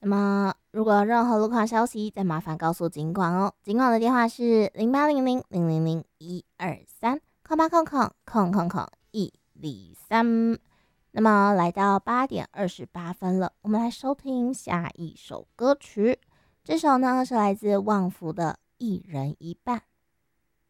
那么如果有任何路况消息，再麻烦告诉警管哦。警管的电话是0800000123，0800000123。那么来到8点28分了，我们来收听下一首歌曲。这首呢是来自旺福的《一人一半》。